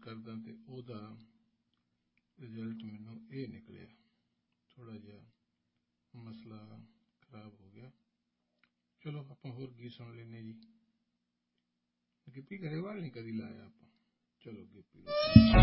करदा ते ओहदा रिजल्ट मैनू ये निकलिया। थोड़ा जिहा मसला खराब हो गया। चलो आपां होर गीत सुन लेने जी। गिप्पी गरेवाल नहीं कदी लाया आपां। चलो गिप्पी